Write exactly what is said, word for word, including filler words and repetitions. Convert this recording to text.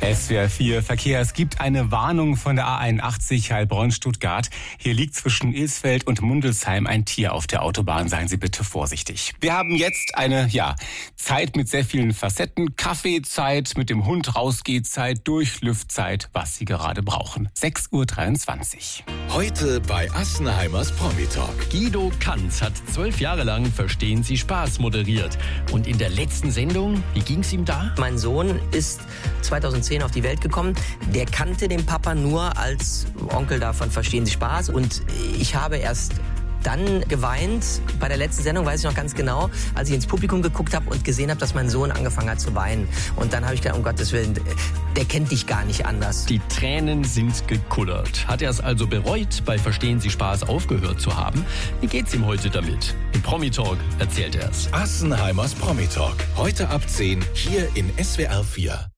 S W R vier Verkehr. Es gibt eine Warnung von der A einundachtzig Heilbronn-Stuttgart. Hier liegt zwischen Ilsfeld und Mundelsheim ein Tier auf der Autobahn. Seien Sie bitte vorsichtig. Wir haben jetzt eine, ja, Zeit mit sehr vielen Facetten. Kaffeezeit, mit dem Hund rausgehzeit, Durchlüftzeit, was Sie gerade brauchen. sechs Uhr dreiundzwanzig. Heute bei Assenheimers Promi-Talk. Guido Kanz hat zwölf Jahre lang Verstehen Sie Spaß moderiert. Und in der letzten Sendung, wie ging's ihm da? Mein Sohn ist zweitausendzehn auf die Welt gekommen. Der kannte den Papa nur als Onkel davon Verstehen Sie Spaß. Und ich habe erst dann geweint, bei der letzten Sendung, weiß ich noch ganz genau, als ich ins Publikum geguckt habe und gesehen habe, dass mein Sohn angefangen hat zu weinen. Und dann habe ich gedacht, um Gottes Willen, der kennt dich gar nicht anders. Die Tränen sind gekullert. Hat er es also bereut, bei Verstehen Sie Spaß aufgehört zu haben? Wie geht's ihm heute damit? Im Promi-Talk erzählt er es. Assenheimers Promi-Talk. Heute ab zehn hier in S W R vier.